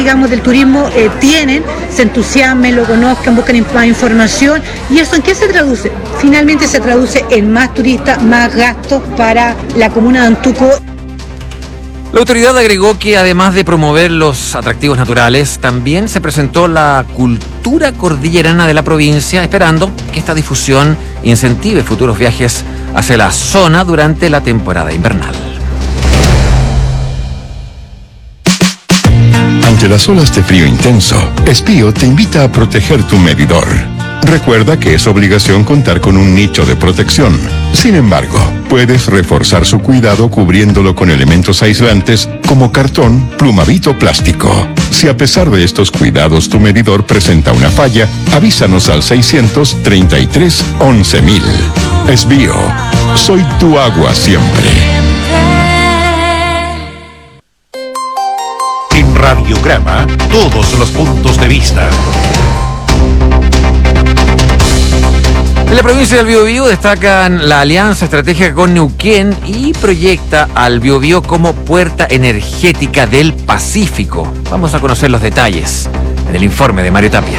digamos, del turismo se entusiasmen, lo conozcan, busquen más información. ¿Y eso en qué se traduce? Finalmente se traduce en más turistas, más gastos para la comuna de Antuco. La autoridad agregó que además de promover los atractivos naturales, también se presentó la cultura cordillerana de la provincia, esperando que esta difusión incentive futuros viajes hacia la zona durante la temporada invernal. Ante las olas de frío intenso, Espío te invita a proteger tu medidor. Recuerda que es obligación contar con un nicho de protección. Sin embargo, puedes reforzar su cuidado cubriéndolo con elementos aislantes como cartón, plumavit o plástico. Si a pesar de estos cuidados tu medidor presenta una falla, avísanos al 633 11.000. Espío, soy tu agua siempre. En Radiograma, todos los puntos de vista. En la provincia del Biobío destacan la alianza estratégica con Neuquén y proyecta al Biobío como puerta energética del Pacífico. Vamos a conocer los detalles en el informe de Mario Tapia.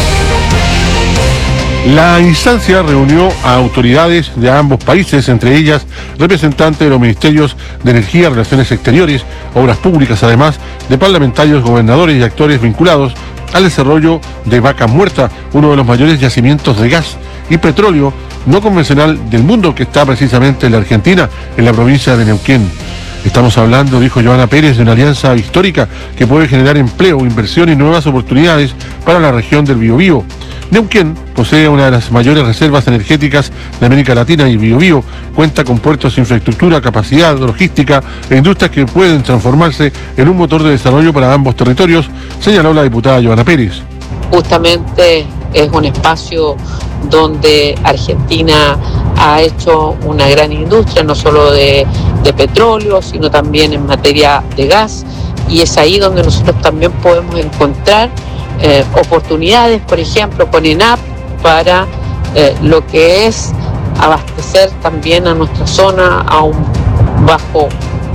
La instancia reunió a autoridades de ambos países, entre ellas representantes de los ministerios de Energía, Relaciones Exteriores, Obras Públicas, además de parlamentarios, gobernadores y actores vinculados al desarrollo de Vaca Muerta, uno de los mayores yacimientos de gas y petróleo no convencional del mundo, que está precisamente en la Argentina, en la provincia de Neuquén. Estamos hablando, dijo Joana Pérez, de una alianza histórica que puede generar empleo, inversión y nuevas oportunidades para la región del Biobío. Neuquén posee una de las mayores reservas energéticas de América Latina y Biobío cuenta con puertos, infraestructura, capacidad, logística e industrias que pueden transformarse en un motor de desarrollo para ambos territorios, señaló la diputada Joana Pérez. Justamente es un espacio donde Argentina ha hecho una gran industria, no solo de petróleo, sino también en materia de gas, y es ahí donde nosotros también podemos encontrar oportunidades, por ejemplo, con ENAP para lo que es abastecer también a nuestra zona a un bajo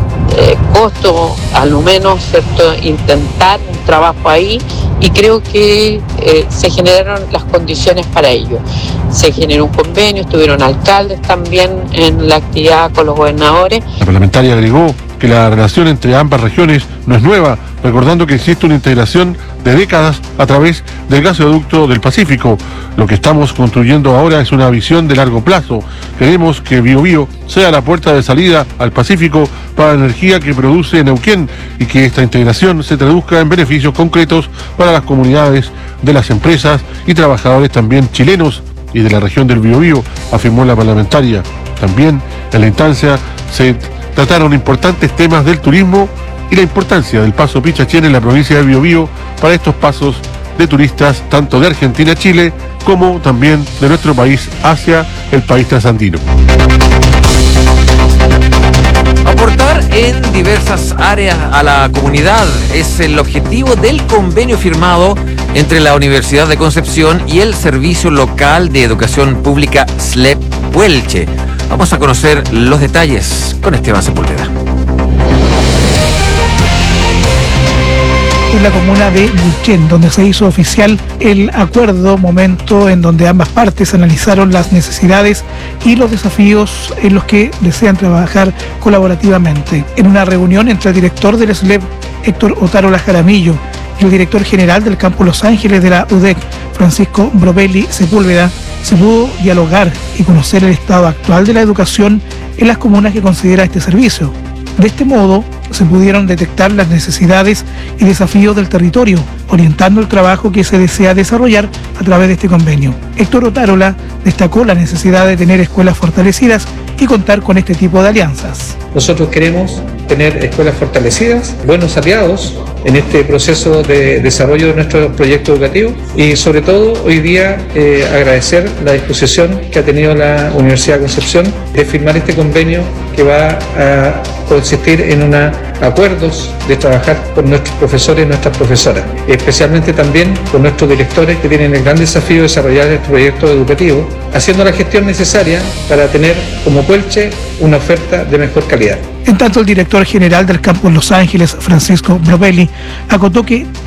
costo, a lo menos, ¿cierto?, intentar un trabajo ahí, y creo que se generaron las condiciones para ello. Se generó un convenio, estuvieron alcaldes también en la actividad con los gobernadores. La parlamentaria agregó que la relación entre ambas regiones no es nueva, recordando que existe una integración de décadas a través del gasoducto del Pacífico. Lo que estamos construyendo ahora es una visión de largo plazo. Queremos que Biobío sea la puerta de salida al Pacífico para la energía que produce Neuquén y que esta integración se traduzca en beneficios concretos para las comunidades de las empresas y trabajadores también chilenos y de la región del Biobío, afirmó la parlamentaria. También en la instancia se trataron importantes temas del turismo y la importancia del paso Pichachén en la provincia del Biobío para estos pasos de turistas tanto de Argentina a Chile como también de nuestro país hacia el país trasandino. Aportar en diversas áreas a la comunidad es el objetivo del convenio firmado entre la Universidad de Concepción y el Servicio Local de Educación Pública SLEP Puelche. Vamos a conocer los detalles con Esteban Sepúlveda. En la comuna de Buchén, donde se hizo oficial el acuerdo, momento en donde ambas partes analizaron las necesidades y los desafíos en los que desean trabajar colaborativamente. En una reunión entre el director del SLEP, Héctor Otárola Jaramillo, y el director general del Campus Los Ángeles de la UDEC, Francisco Brovelli Sepúlveda, se pudo dialogar y conocer el estado actual de la educación en las comunas que considera este servicio. De este modo, se pudieron detectar las necesidades y desafíos del territorio, orientando el trabajo que se desea desarrollar a través de este convenio. Héctor Otárola destacó la necesidad de tener escuelas fortalecidas y contar con este tipo de alianzas. Nosotros queremos tener escuelas fortalecidas, buenos aliados en este proceso de desarrollo de nuestro proyecto educativo y sobre todo hoy día agradecer la disposición que ha tenido la Universidad de Concepción de firmar este convenio que va a consistir en acuerdos de trabajar con nuestros profesores y nuestras profesoras, especialmente también con nuestros directores que tienen el gran desafío de desarrollar este proyecto educativo, haciendo la gestión necesaria para tener como Puelche una oferta de mejor calidad. En tanto, el director general del Campus Los Ángeles, Francisco Brovelli, acotó que